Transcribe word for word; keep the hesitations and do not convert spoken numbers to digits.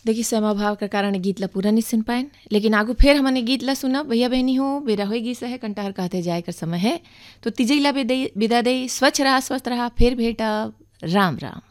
देखिए समय अभाव के कारण गीत ला पूरा नहीं सुन पाएन, लेकिन आगू फिर हमने गीत ला सुनब। भैया बहनी हो बेरा हो गई है, कंटार कहते जाए कर समय है, तो तिजई ला विदा दे, स्वच्छ रहा स्वस्थ रहा, फिर भेटब। राम राम।